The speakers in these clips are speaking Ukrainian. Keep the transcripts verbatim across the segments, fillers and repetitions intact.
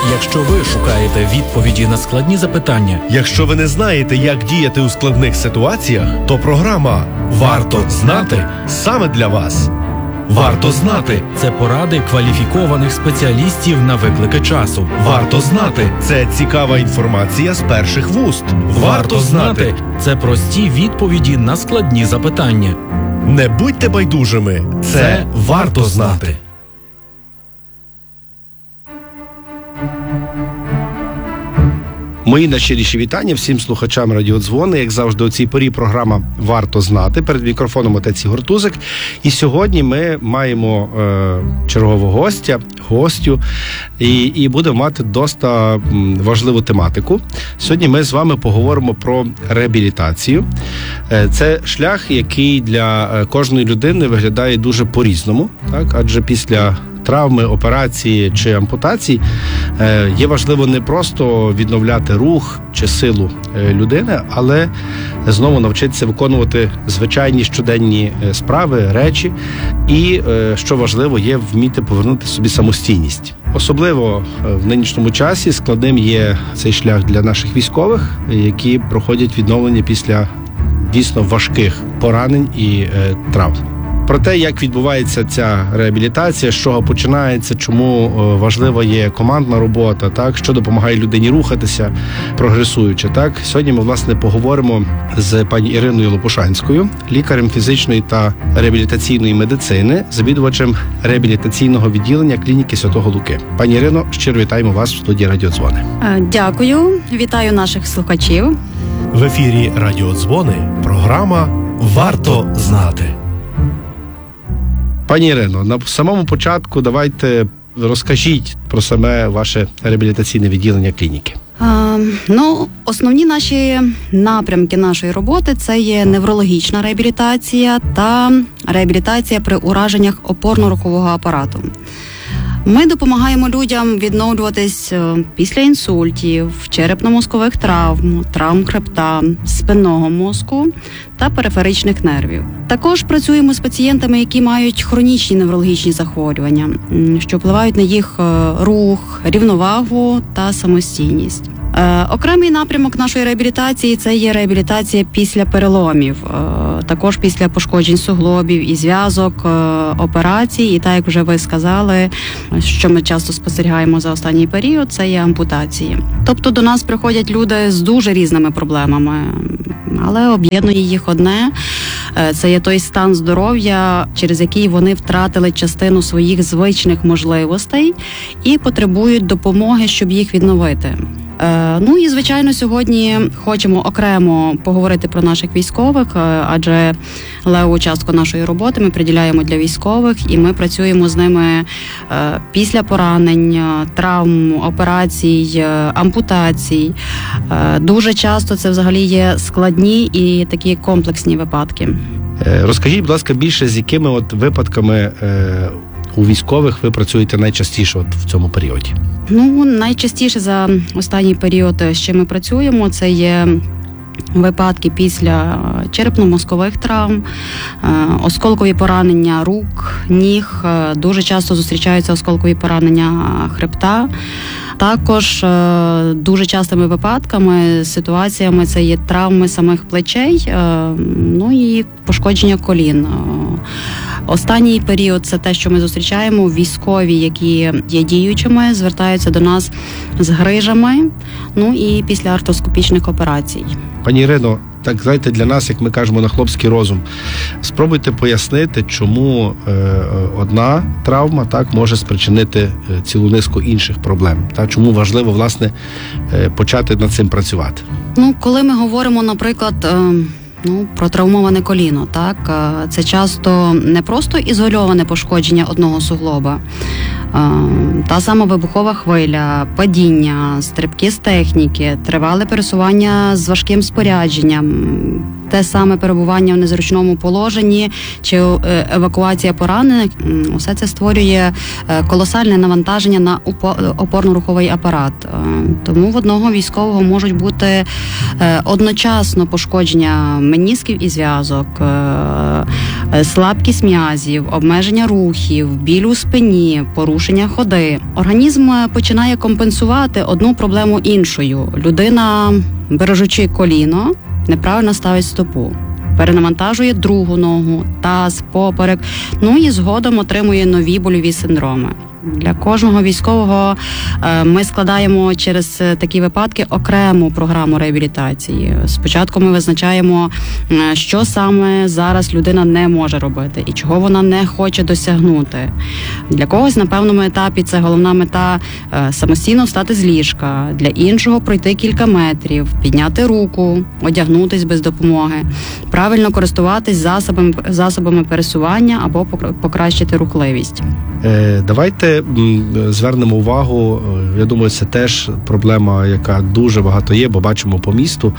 Якщо ви шукаєте відповіді на складні запитання, якщо ви не знаєте, як діяти у складних ситуаціях, то програма «Варто знати» саме для вас. Варто знати – це поради кваліфікованих спеціалістів на виклики часу. Варто знати – це цікава інформація з перших вуст. Варто знати – це прості відповіді на складні запитання. Не будьте байдужими. Це, це варто знати. Мої найщиріші вітання всім слухачам радіодзвони. Як завжди, у цій порі програма «Варто знати». Перед мікрофоном отець Ігор Тузик. І сьогодні ми маємо е, чергового гостя, гостю, і, і будемо мати досить важливу тематику. Сьогодні ми з вами поговоримо про реабілітацію. Е, це шлях, який для кожної людини виглядає дуже по-різному, так? Адже після травми, операції чи ампутації є важливо не просто відновляти рух чи силу людини, але знову навчитися виконувати звичайні щоденні справи, речі і, що важливо, є вміти повернути собі самостійність. Особливо в нинішньому часі складним є цей шлях для наших військових, які проходять відновлення після дійсно важких поранень і травм. Про те, як відбувається ця реабілітація, з чого починається, чому важлива є командна робота, так, що допомагає людині рухатися, прогресуючи. Так. Сьогодні ми, власне, поговоримо з пані Іриною Лопушанською, лікарем фізичної та реабілітаційної медицини, завідувачем реабілітаційного відділення клініки Святого Луки. Пані Ірино, щиро вітаємо вас в студії «Радіодзвони». Дякую. Вітаю наших слухачів. В ефірі «Радіодзвони» програма «Варто знати». Пані Ірино, на самому початку давайте розкажіть про саме ваше реабілітаційне відділення клініки. А, ну, основні наші напрямки нашої роботи – це є неврологічна реабілітація та реабілітація при ураженнях опорно-рухового апарату. Ми допомагаємо людям відновлюватись після інсультів, черепно-мозкових травм, травм хребта, спинного мозку та периферичних нервів. Також працюємо з пацієнтами, які мають хронічні неврологічні захворювання, що впливають на їх рух, рівновагу та самостійність. Е, окремий напрямок нашої реабілітації – це є реабілітація після переломів, е, також після пошкоджень суглобів і зв'язок, е, операцій. І так, як вже ви сказали, що ми часто спостерігаємо за останній період – це є ампутації. Тобто до нас приходять люди з дуже різними проблемами, але об'єднує їх одне – це є той стан здоров'я, через який вони втратили частину своїх звичних можливостей і потребують допомоги, щоб їх відновити. Ну і, звичайно, сьогодні хочемо окремо поговорити про наших військових, адже левову частку нашої роботи ми приділяємо для військових, і ми працюємо з ними після поранень, травм, операцій, ампутацій. Дуже часто це взагалі є складні і такі комплексні випадки. Розкажіть, будь ласка, більше, з якими от випадками у військових ви працюєте найчастіше от в цьому періоді? Ну, найчастіше за останній період, з чим ми працюємо, це є випадки після черепно-мозкових травм, осколкові поранення рук, ніг, дуже часто зустрічаються осколкові поранення хребта. Також дуже частими випадками, ситуаціями це є травми самих плечей, ну і пошкодження колін. Останній період – це те, що ми зустрічаємо. Військові, які є діючими, звертаються до нас з грижами, ну і після артроскопічних операцій. Пані Ірино, так, знаєте, для нас, як ми кажемо на хлопський розум, спробуйте пояснити, чому е, одна травма так може спричинити цілу низку інших проблем. Так, чому важливо, власне, е, почати над цим працювати? Ну, коли ми говоримо, наприклад, е, ну, про травмоване коліно, так, е, це часто не просто ізольоване пошкодження одного суглоба. Та сама вибухова хвиля, падіння, стрибки з техніки, тривале пересування з важким спорядженням, те саме перебування в незручному положенні чи евакуація поранених, усе це створює колосальне навантаження на опорно-руховий апарат. Тому в одного військового можуть бути одночасно пошкодження менісків і зв'язок, слабкість м'язів, обмеження рухів, біль у спині, порушення ходи. Організм починає компенсувати одну проблему іншою. Людина, бережучи коліно, неправильно ставить стопу. Перенавантажує другу ногу, таз, поперек, ну і згодом отримує нові больові синдроми. Для кожного військового ми складаємо через такі випадки окрему програму реабілітації. Спочатку ми визначаємо, що саме зараз людина не може робити і чого вона не хоче досягнути. Для когось на певному етапі це головна мета – самостійно встати з ліжка, для іншого пройти кілька метрів, підняти руку, одягнутись без допомоги, правильно користуватись засобами, засобами пересування або покращити рухливість. Давайте звернемо увагу, я думаю, це теж проблема, яка дуже багато є, бо бачимо по місту,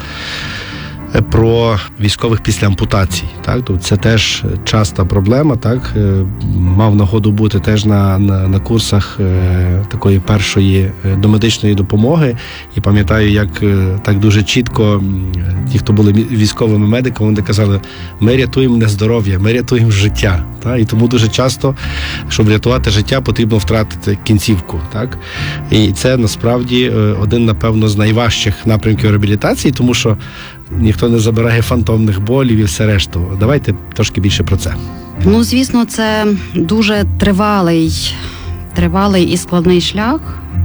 про військових після ампутацій. Так? Тобто це теж часта проблема. Так? Мав нагоду бути теж на, на, на курсах е, такої першої домедичної допомоги. І пам'ятаю, як так дуже чітко ті, хто були військовими медиками, вони казали, ми рятуємо не здоров'я, ми рятуємо життя. Так? І тому дуже часто, щоб рятувати життя, потрібно втратити кінцівку. Так? І це насправді один, напевно, з найважчих напрямків реабілітації, тому що ніхто не забирає фантомних болів і все решту. Давайте трошки більше про це. Ну, звісно, це дуже тривалий, тривалий і складний шлях.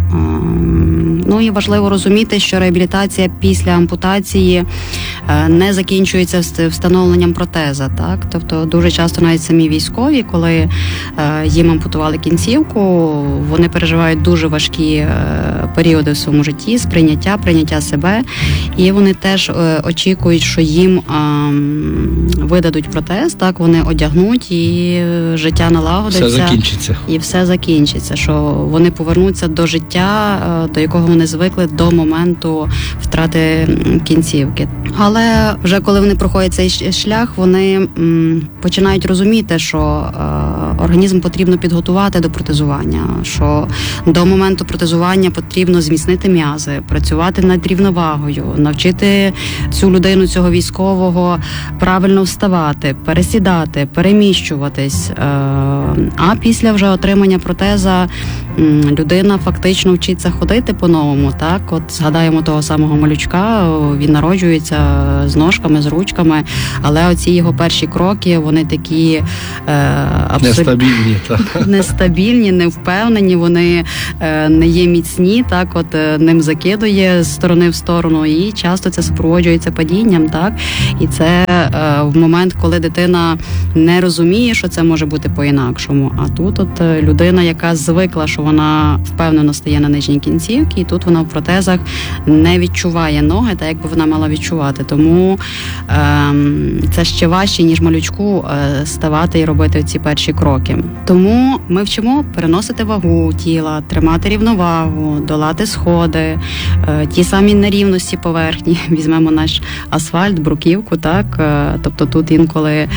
Ну і важливо розуміти, що реабілітація після ампутації не закінчується встановленням протеза. Так? Тобто дуже часто навіть самі військові, коли їм ампутували кінцівку, вони переживають дуже важкі періоди в своєму житті, сприйняття, прийняття себе, і вони теж очікують, що їм видадуть протез, так, вони одягнуть і життя налагодиться. Все закінчиться. І все закінчиться, що вони повернуться до життя, до якого вони звикли до моменту втрати кінцівки. Але вже коли вони проходять цей шлях, вони м, починають розуміти, що е, організм потрібно підготувати до протезування, що до моменту протезування потрібно зміцнити м'язи, працювати над рівновагою, навчити цю людину, цього військового правильно вставати, пересідати, переміщуватись. Е, а після вже отримання протеза м, людина фактично вчиться ходити по-новому. Так, от згадаємо того самого малючка, він народжується з ножками, з ручками, але оці його перші кроки, вони такі е, абсолютно нестабільні, так. нестабільні, невпевнені, вони е, не є міцні, так, от е, ним закидує з сторони в сторону, і часто це супроводжується падінням, так, і це е, в момент, коли дитина не розуміє, що це може бути по-інакшому, а тут от людина, яка звикла, що вона впевнено стає на нижній кінцівці, і тут вона в протезах не відчуває ноги, так якби вона мала відчувати. Тому е, це ще важче, ніж малючку е, ставати і робити ці перші кроки. Тому ми вчимо переносити вагу тіла, тримати рівновагу, долати сходи, е, ті самі нерівності поверхні. Візьмемо наш асфальт, бруківку, так, е, тобто тут інколи е,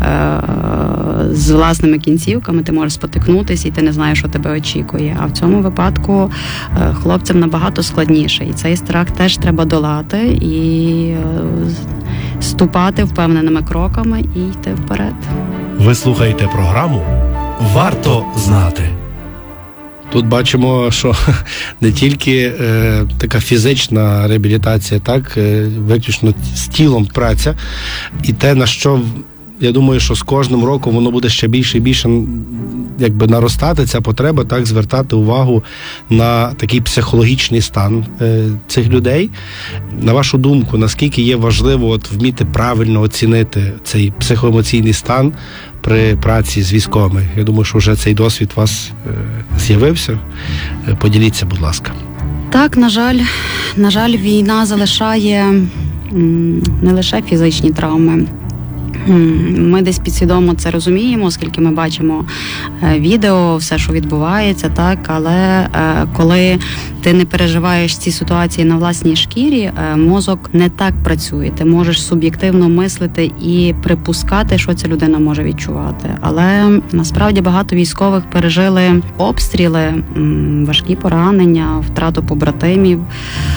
з власними кінцівками ти можеш спотикнутися і ти не знаєш, що тебе очікує. А в цьому випадку е, хлопцям набагато складніше. І цей страх теж треба долати і ступати впевненими кроками і йти вперед. Ви слухаєте програму «Варто знати». Тут бачимо, що не тільки е, така фізична реабілітація, так, е, виключно з тілом праця, і те, на що, я думаю, що з кожним роком воно буде ще більше і більше якби наростати, ця потреба, так, звертати увагу на такий психологічний стан е, цих людей. На вашу думку, наскільки є важливо от вміти правильно оцінити цей психоемоційний стан при праці з військовими? Я думаю, що вже цей досвід у вас е, з'явився. Е, поділіться, будь ласка. Так, на жаль, на жаль, війна залишає м, не лише фізичні травми. Ми десь підсвідомо це розуміємо, оскільки ми бачимо відео, все, що відбувається, так, але коли ти не переживаєш ці ситуації на власній шкірі, мозок не так працює. Ти можеш суб'єктивно мислити і припускати, що ця людина може відчувати. Але насправді багато військових пережили обстріли, важкі поранення, втрату побратимів.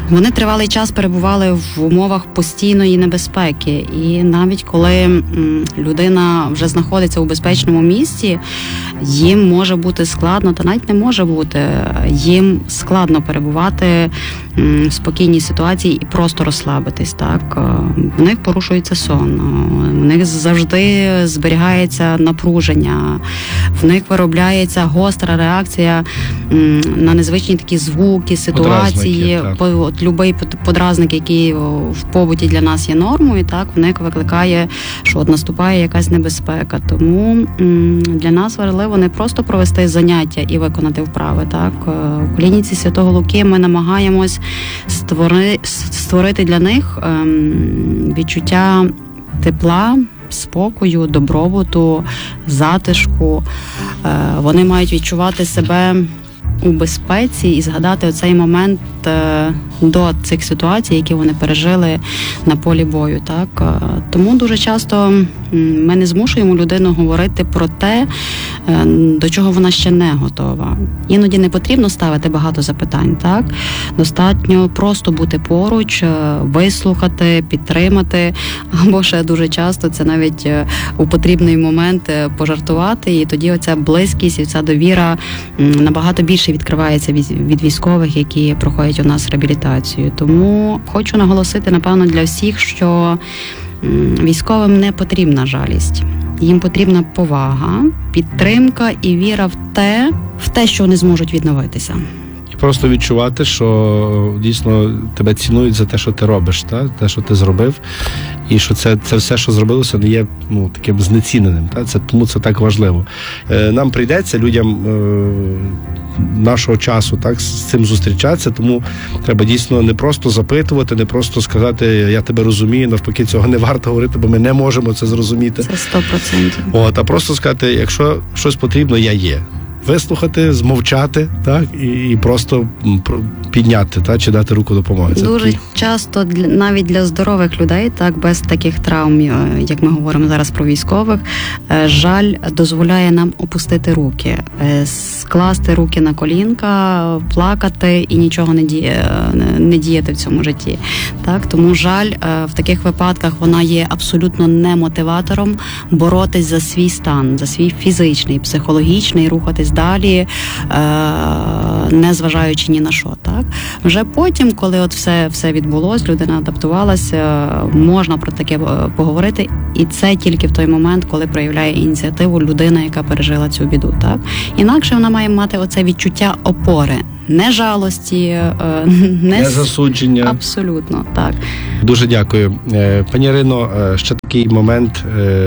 Вони тривалий час перебували в умовах постійної небезпеки. І навіть коли людина вже знаходиться у безпечному місці, їм може бути складно, та навіть не може бути, їм складно перебувати в спокійній ситуації і просто розслабитись. Так? В них порушується сон, в них завжди зберігається напруження, в них виробляється гостра реакція на незвичні такі звуки, ситуації, будь-який подразник, який в побуті для нас є нормою, так, в них викликає, що от наступає якась небезпека. Тому для нас важливо не просто провести заняття і виконати вправи. Так. У клініці Святого Луки ми намагаємось створи, створити для них відчуття тепла, спокою, добробуту, затишку. Вони мають відчувати себе у безпеці і згадати оцей момент до цих ситуацій, які вони пережили на полі бою. Так? Тому дуже часто ми не змушуємо людину говорити про те, до чого вона ще не готова. Іноді не потрібно ставити багато запитань. Так? Достатньо просто бути поруч, вислухати, підтримати, або ще дуже часто це навіть у потрібний момент пожартувати, і тоді оця близькість і ця довіра набагато більше відкривається від військових, які проходять у нас реабілітацію. Тому хочу наголосити, напевно, для всіх, що військовим не потрібна жалість. Їм потрібна повага, підтримка і віра в те, в те, що вони зможуть відновитися. І просто відчувати, що дійсно тебе цінують за те, що ти робиш, та? Те, що ти зробив, і що це, це все, що зробилося, не є ну, таким знеціненим. Та? Це, тому це так важливо. Е, нам прийдеться, людям е, нашого часу, так, з цим зустрічатися, тому треба дійсно не просто запитувати, не просто сказати, я тебе розумію, навпаки, цього не варто говорити, бо ми не можемо це зрозуміти. Це сто процентів. От, а просто сказати, якщо щось потрібно, я є. Вислухати, змовчати, так, і, і просто підняти, так, чи дати руку допомоги. Це дуже такі... часто для, навіть для здорових людей, так, без таких травм, як ми говоримо зараз про військових, жаль дозволяє нам опустити руки, скласти руки на колінка, плакати і нічого не, діє, не діяти в цьому житті. Так, тому жаль в таких випадках вона є абсолютно не мотиватором боротись за свій стан, за свій фізичний, психологічний, рухатись далі, не зважаючи ні на що. Так? Вже потім, коли от все, все відбулось, людина адаптувалася, можна про таке поговорити, і це тільки в той момент, коли проявляє ініціативу людина, яка пережила цю біду. Так? Інакше вона має мати оце відчуття опори, не жалості, не, не засудження. Абсолютно, так. Дуже дякую. Пані Ірино, ще такий момент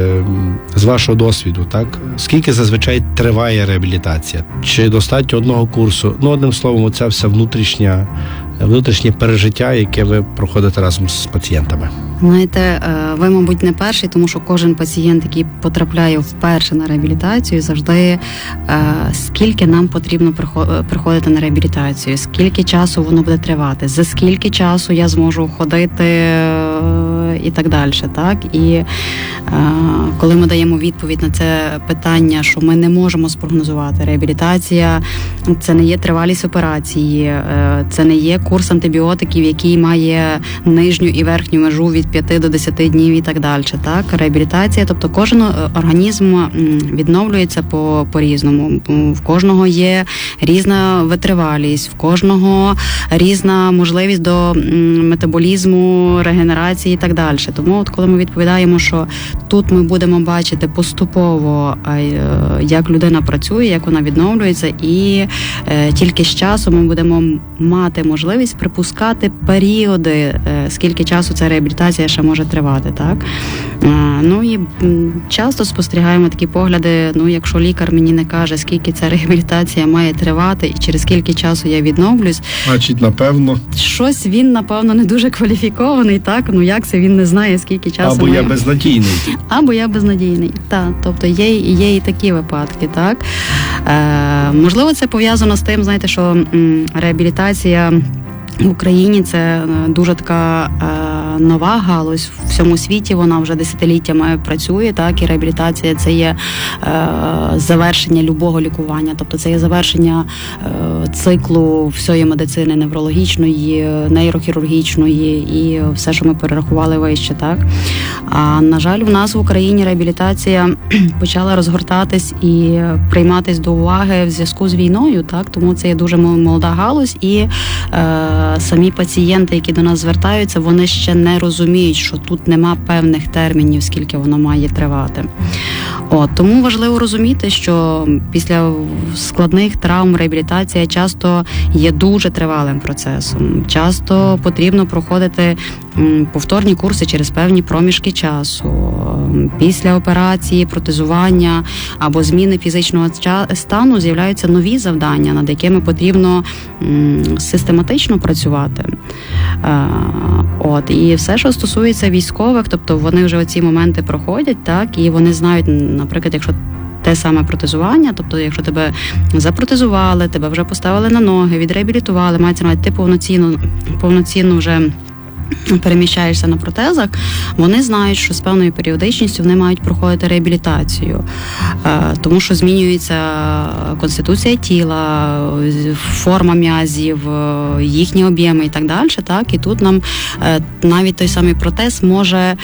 з вашого досвіду, так? Скільки зазвичай триває реабілітація? Чи достатньо одного курсу? Ну, одним словом, оця вся внутрішня, внутрішнє пережиття, яке ви проходите разом з пацієнтами. Знаєте, ви, мабуть, не перший, тому що кожен пацієнт, який потрапляє вперше на реабілітацію, завжди скільки нам потрібно приходити на реабілітацію, скільки часу воно буде тривати, за скільки часу я зможу ходити і так далі. Так? І коли ми даємо відповідь на це питання, що ми не можемо спрогнозувати, реабілітація – це не є тривалість операції, це не є курс антибіотиків, який має нижню і верхню межу від п'яти до десяти днів і так далі. Так? Реабілітація, тобто кожен організм відновлюється по, по-різному. В кожного є різна витривалість, в кожного різна можливість до метаболізму, регенерації і так далі. Тому от коли ми відповідаємо, що тут ми будемо бачити поступово, як людина працює, як вона відновлюється, і тільки з часом ми будемо мати можливість припускати періоди, скільки часу ця реабілітація ще може тривати, так? Ну і часто спостерігаємо такі погляди, ну якщо лікар мені не каже, скільки ця реабілітація має тривати і через скільки часу я відновлюсь. Значить, напевно. Щось він, напевно, не дуже кваліфікований, так? Ну як це він не знає, скільки часу Або має... я безнадійний. Або я безнадійний, так. Тобто є, є і такі випадки, так? Е, можливо, це пов'язано з тим, знаєте, що м, реабілітація в Україні – це дуже така нова галузь. В всьому світі вона вже десятиліттями працює, так, і реабілітація – це є е, завершення любого лікування, тобто це є завершення е, циклу всієї медицини неврологічної, нейрохірургічної і все, що ми перерахували вище, так. А, на жаль, в нас в Україні реабілітація почала розгортатись і прийматись до уваги в зв'язку з війною, так, тому це є дуже молода галузь, і е, самі пацієнти, які до нас звертаються, вони ще не розуміють, що тут нема певних термінів, скільки воно має тривати. От, тому важливо розуміти, що після складних травм реабілітація часто є дуже тривалим процесом. Часто потрібно проходити повторні курси через певні проміжки часу. Після операції, протезування або зміни фізичного стану з'являються нові завдання, над якими потрібно систематично працювати. От, і все, що стосується військових, тобто вони вже оці моменти проходять, так, і вони знають, наприклад, якщо те саме протезування, тобто якщо тебе запротезували, тебе вже поставили на ноги, відреабілітували, мається навіть ти повноцінно, повноцінно вже переміщаєшся на протезах, вони знають, що з певною періодичністю вони мають проходити реабілітацію, тому що змінюється конституція тіла, форма м'язів, їхні об'єми і так далі, так, і тут нам навіть той самий протез може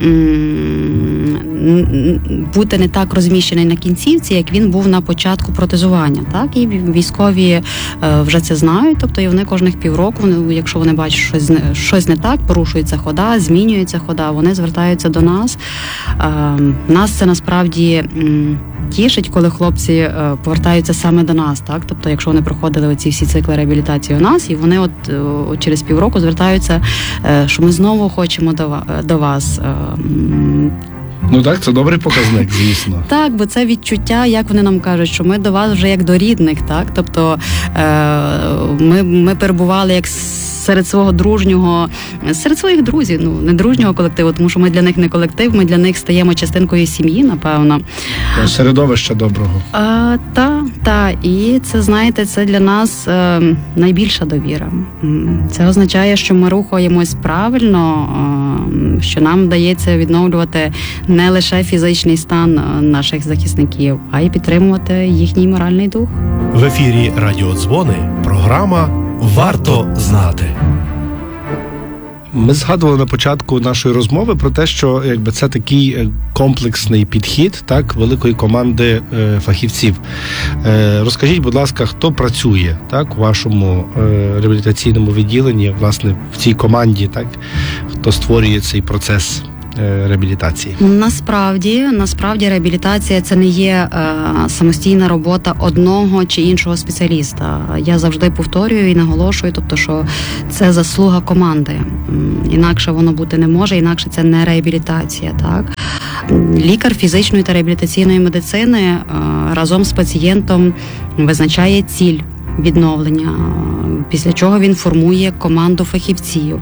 бути не так розміщений на кінцівці, як він був на початку протезування, так, і військові вже це знають, тобто і вони кожних півроку, якщо вони бачать щось, щось не так, порушується хода, змінюється хода, вони звертаються до нас. Нас це насправді тішить, коли хлопці повертаються саме до нас, так? Тобто, якщо вони проходили оці всі цикли реабілітації у нас, і вони от, от через півроку звертаються, що ми знову хочемо до, до вас. Ну так, це добрий показник, звісно. Так, бо це відчуття, як вони нам кажуть, що ми до вас вже як до рідних, так? Тобто ми, ми перебували як серед свого дружнього, серед своїх друзів, ну, не дружнього колективу, тому що ми для них не колектив, ми для них стаємо частинкою сім'ї, напевно. Середовища доброго. А, та, та, і це, знаєте, це для нас е, найбільша довіра. Це означає, що ми рухаємось правильно, е, що нам вдається відновлювати не лише фізичний стан наших захисників, а й підтримувати їхній моральний дух. В ефірі «Радіодзвони» програма «Варто знати». Ми згадували на початку нашої розмови про те, що якби це такий комплексний підхід, так, великої команди е, фахівців. Е, розкажіть, будь ласка, хто працює, так, у вашому е, реабілітаційному відділенні, власне, в цій команді, так, хто створює цей процес реабілітації? Насправді, насправді реабілітація – це не є е, самостійна робота одного чи іншого спеціаліста. Я завжди повторюю і наголошую, тобто, що це заслуга команди. Інакше воно бути не може, інакше це не реабілітація, так? Лікар фізичної та реабілітаційної медицини е, разом з пацієнтом визначає ціль відновлення, після чого він формує команду фахівців,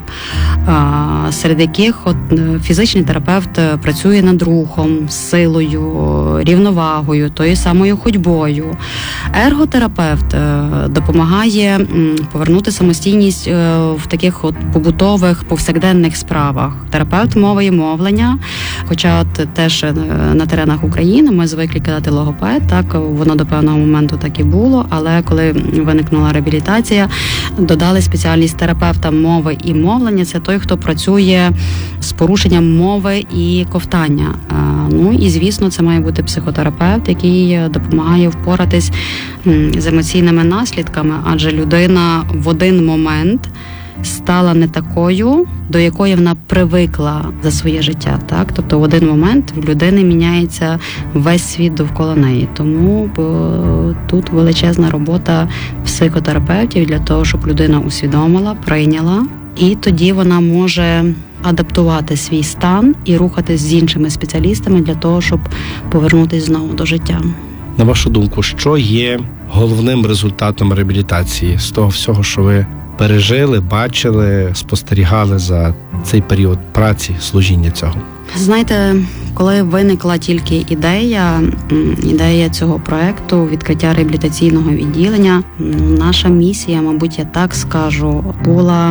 серед яких от фізичний терапевт працює над рухом, силою, рівновагою, тою самою ходьбою. Ерготерапевт допомагає повернути самостійність в таких от побутових, повсякденних справах. Терапевт мови і мовлення, хоча от теж на теренах України ми звикли казати логопед, так, воно до певного моменту так і було, але коли виникнула реабілітація, додали спеціальність терапевта мови і мовлення. Це той, хто працює з порушенням мови і ковтання. Ну і, звісно, це має бути психотерапевт, який допомагає впоратись з емоційними наслідками, адже людина в один момент стала не такою, до якої вона привикла за своє життя, так? Тобто в один момент в людини міняється весь світ довкола неї. Тому тут величезна робота психотерапевтів для того, щоб людина усвідомила, прийняла, і тоді вона може адаптувати свій стан і рухатись з іншими спеціалістами для того, щоб повернутися знову до життя. На вашу думку, що є головним результатом реабілітації з того всього, що ви пережили, бачили, спостерігали за цей період праці, служіння цього? Знаєте, коли виникла тільки ідея, ідея цього проекту, відкриття реабілітаційного відділення, наша місія, мабуть, я так скажу, була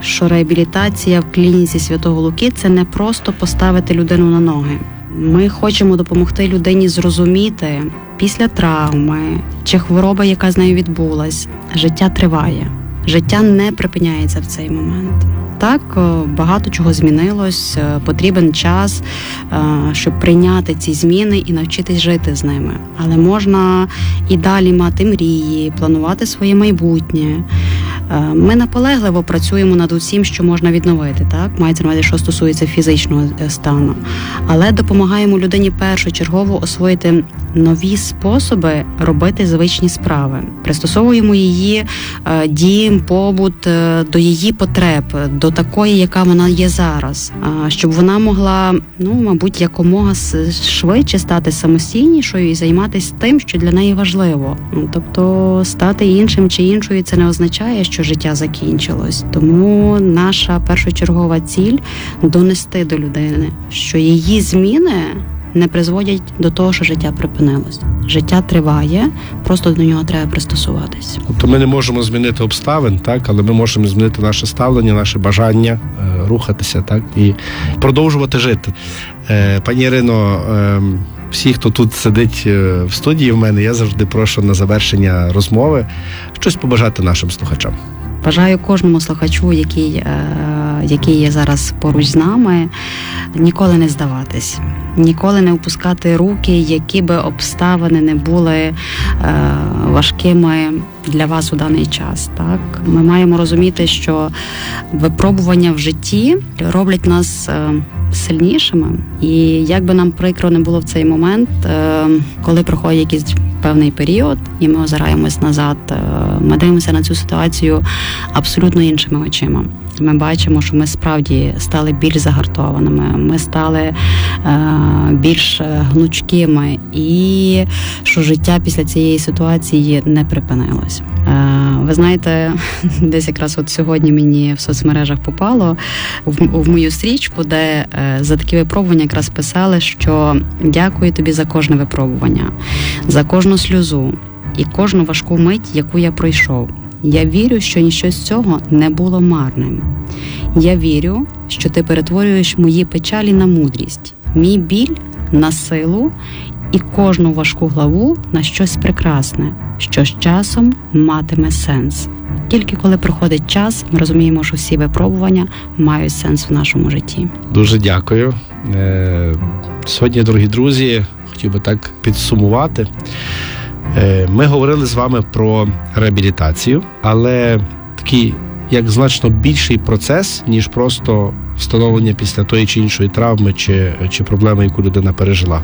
що реабілітація в клініці Святого Луки – це не просто поставити людину на ноги. Ми хочемо допомогти людині зрозуміти після травми чи хвороби, яка з нею відбулась, життя триває. Життя не припиняється в цей момент. Так, багато чого змінилось, потрібен час, щоб прийняти ці зміни і навчитись жити з ними. Але можна і далі мати мрії, планувати своє майбутнє. Ми наполегливо працюємо над усім, що можна відновити, так? Мається на увазі, що стосується фізичного стану. Але допомагаємо людині першочергово освоїти нові способи робити звичні справи. Пристосовуємо її дім, побут до її потреб, до такої, яка вона є зараз. Щоб вона могла, ну, мабуть, якомога швидше стати самостійнішою і займатися тим, що для неї важливо. Тобто стати іншим чи іншою – це не означає, що життя закінчилось. Тому наша першочергова ціль – донести до людини, що її зміни не призводять до того, що життя припинилось. Життя триває, просто до нього треба пристосуватись. Тобто ми не можемо змінити обставин, так, але ми можемо змінити наше ставлення, наше бажання е, рухатися, так, і продовжувати жити. Е, пані Ірино, е, всі, хто тут сидить в студії в мене, я завжди прошу на завершення розмови щось побажати нашим слухачам. Бажаю кожному слухачу, який, е, який є зараз поруч з нами, ніколи не здаватись, ніколи не опускати руки, які би обставини не були е, важкими для вас у даний час. Так? Ми маємо розуміти, що випробування в житті роблять нас е, сильнішими. І як би нам прикро не було в цей момент, е, коли проходить якийсь певний період, і ми озираємось назад, е, ми дивимося на цю ситуацію абсолютно іншими очима. Ми бачимо, що ми справді стали більш загартованими, ми стали е, більш гнучкими, і що життя після цієї ситуації не припинилось. Е, ви знаєте, десь якраз от сьогодні мені в соцмережах попало в, в мою стрічку, де е, за такі випробування якраз писали, що дякую тобі за кожне випробування, за кожну сльозу і кожну важку мить, яку я пройшов. Я вірю, що ніщо з цього не було марним. Я вірю, що ти перетворюєш мої печалі на мудрість, мій біль на силу і кожну важку главу на щось прекрасне, що з часом матиме сенс. Тільки коли проходить час, ми розуміємо, що всі випробування мають сенс в нашому житті. Дуже дякую. Сьогодні, дорогі друзі, хотів би так підсумувати. Ми говорили з вами про реабілітацію, але такий, як значно більший процес, ніж просто встановлення після тої чи іншої травми чи, чи проблеми, яку людина пережила.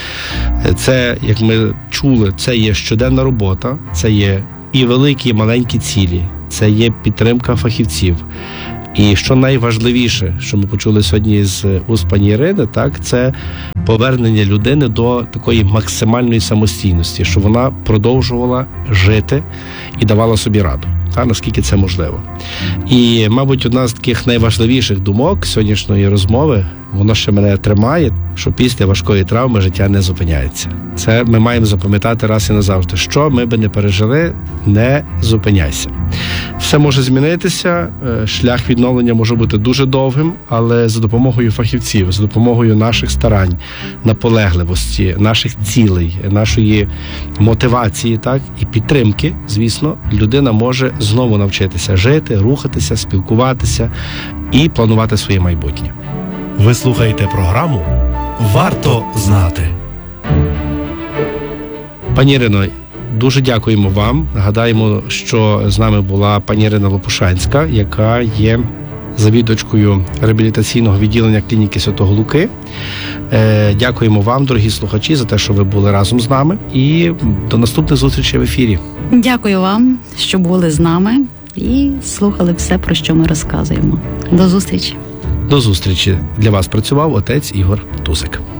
Це, як ми чули, це є щоденна робота, це є і великі, і маленькі цілі, це є підтримка фахівців. І що найважливіше, що ми почули сьогодні з уст пані Ірини, так, це повернення людини до такої максимальної самостійності, що вона продовжувала жити і давала собі раду, та, наскільки це можливо. І, мабуть, одна з таких найважливіших думок сьогоднішньої розмови, воно ще мене тримає, що після важкої травми життя не зупиняється. Це ми маємо запам'ятати раз і назавжди. Що ми би не пережили, не зупиняйся. Все може змінитися, шлях відновлення може бути дуже довгим, але за допомогою фахівців, за допомогою наших старань, наполегливості, наших цілей, нашої мотивації, так, і підтримки, звісно, людина може знову навчитися жити, рухатися, спілкуватися і планувати своє майбутнє. Ви слухаєте програму «Варто знати». Пані Ірино, дуже дякуємо вам. Нагадаємо, що з нами була пані Ірина Лопушанська, яка є завідувачкою реабілітаційного відділення клініки Святого Луки. Дякуємо вам, дорогі слухачі, за те, що ви були разом з нами. І до наступних зустрічей в ефірі. Дякую вам, що були з нами і слухали все, про що ми розказуємо. До зустрічі. До зустрічі. Для вас працював отець Ігор Тусик.